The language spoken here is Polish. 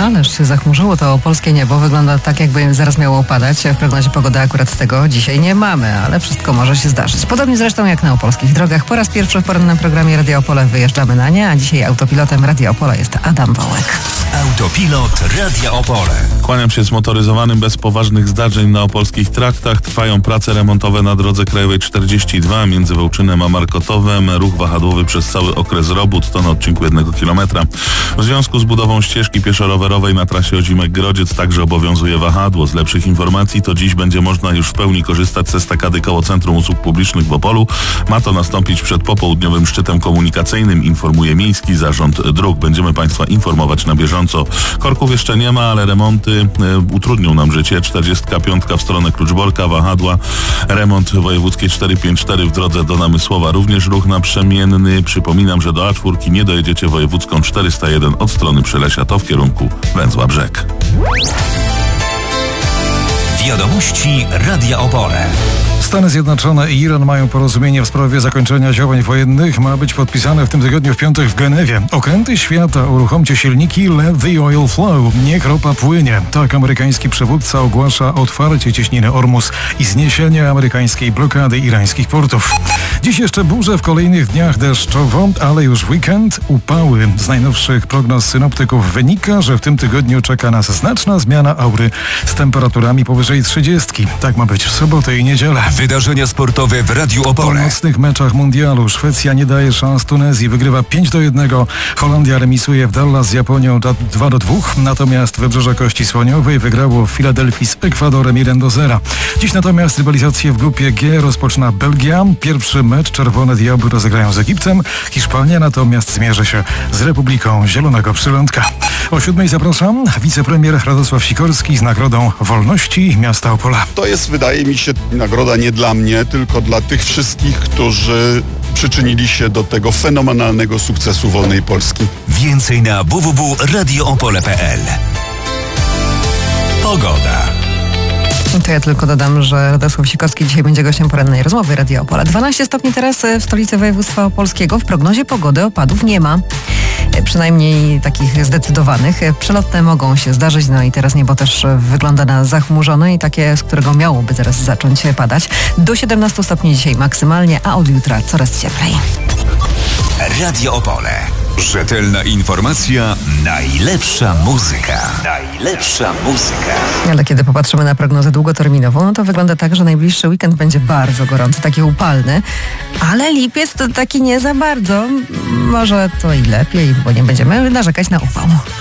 Ależ się zachmurzyło to polskie niebo. Wygląda tak, jakby zaraz miało padać. W prognozie pogody akurat tego dzisiaj nie mamy, ale wszystko może się zdarzyć. Podobnie zresztą jak na opolskich drogach. Po raz pierwszy w porannym programie Radio Opole wyjeżdżamy na nie, a dzisiaj autopilotem Radio Opole jest Adam Wołek. Autopilot Radia Opole. Kłaniam się zmotoryzowanym bez poważnych zdarzeń na opolskich traktach. Trwają prace remontowe na drodze krajowej 42 między Wołczynem a Markotowem. Ruch wahadłowy przez cały okres robót to na odcinku 1 kilometra. W związku z budową ścieżki pieszo-rowerowej na trasie Odzimek-Grodziec także obowiązuje wahadło. Z lepszych informacji to dziś będzie można już w pełni korzystać z estakady koło Centrum Usług Publicznych w Opolu. Ma to nastąpić przed popołudniowym szczytem komunikacyjnym, informuje Miejski Zarząd Dróg. Będziemy Państwa informować na bieżąco. Korków jeszcze nie ma, ale remonty utrudnią nam życie. 45 w stronę Kluczborka, wahadła. Remont wojewódzkiej 454 w drodze do Namysłowa. Również ruch naprzemienny. Przypominam, że do A4 nie dojedziecie wojewódzką 401 od strony Przylesia, to w kierunku Węzła Brzeg. Wiadomości Radia Opole. Stany Zjednoczone i Iran mają porozumienie w sprawie zakończenia działań wojennych. Ma być podpisane w tym tygodniu w piątek w Genewie. Okręty świata, uruchomcie silniki, let the oil flow. Niech ropa płynie. Tak amerykański przywódca ogłasza otwarcie cieśniny Ormus i zniesienie amerykańskiej blokady irańskich portów. Dziś jeszcze burze, w kolejnych dniach deszczowo, ale już w weekend upały. Z najnowszych prognoz synoptyków wynika, że w tym tygodniu czeka nas znaczna zmiana aury z temperaturami powyżej 30. Tak ma być w sobotę i niedzielę. Wydarzenia sportowe w Radiu Opole. Po nocnych meczach mundialu Szwecja nie daje szans Tunezji, wygrywa 5-1. Holandia remisuje w Dallas z Japonią 2-2. Natomiast Wybrzeże Kości Słoniowej wygrało w Filadelfii z Ekwadorem 1-0. Dziś natomiast rywalizację w grupie G rozpoczyna Belgia. Pierwszy mecz Czerwone Diabły rozegrają z Egiptem. Hiszpania natomiast zmierzy się z Republiką Zielonego Przylądka. O 7:00 zapraszam wicepremier Radosław Sikorski z Nagrodą Wolności Miasta Opola. To jest, wydaje mi się, nagroda nie dla mnie, tylko dla tych wszystkich, którzy przyczynili się do tego fenomenalnego sukcesu wolnej Polski. Więcej na www.radioopole.pl. Pogoda. To ja tylko dodam, że Radosław Sikorski dzisiaj będzie gościem porannej rozmowy Radia Opole. 12 stopni teraz w stolicy województwa opolskiego. W prognozie pogody opadów nie ma. Przynajmniej takich zdecydowanych. Przelotne mogą się zdarzyć, no i teraz niebo też wygląda na zachmurzone i takie, z którego miałoby zaraz zacząć padać. Do 17 stopni dzisiaj maksymalnie, a od jutra coraz cieplej. Radio Opole. Rzetelna informacja, najlepsza muzyka. Najlepsza muzyka. Ale kiedy popatrzymy na prognozę długoterminową, no to wygląda tak, że najbliższy weekend będzie bardzo gorący, taki upalny, ale lipiec to taki nie za bardzo. Może to i lepiej, bo nie będziemy narzekać na upał.